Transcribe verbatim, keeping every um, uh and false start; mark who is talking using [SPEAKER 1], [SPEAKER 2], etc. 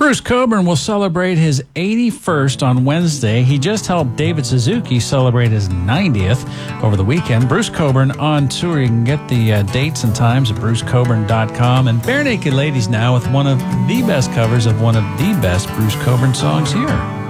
[SPEAKER 1] Bruce Cockburn will celebrate his eighty-first on Wednesday. He just helped David Suzuki celebrate his ninetieth over the weekend. Bruce Cockburn on tour. You can get the uh, dates and times at bruce cockburn dot com. And Bare Naked Ladies now with one of the best covers of one of the best Bruce Cockburn songs here.